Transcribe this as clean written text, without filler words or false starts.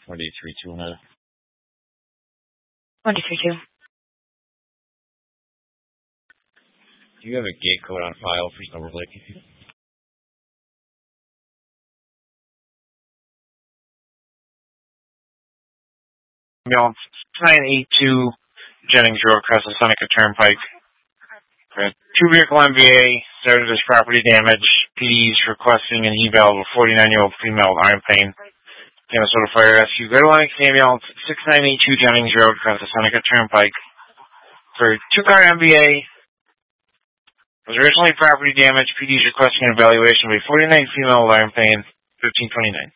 23-200. 23-2. Do you have a gate code on file for Silver Lake? Ambulance 982 Jennings Road, across the Seneca Turnpike. Two-vehicle MVA started as property damage. PD's requesting an eval of a 49-year-old female with arm pain. Minnesota Fire Rescue. Greater Atlantic Ambulance 6982 Jennings Road, across the Seneca Turnpike. For two-car MVA, was originally property damage. PD's requesting an evaluation of a 49 female with arm pain, 1529.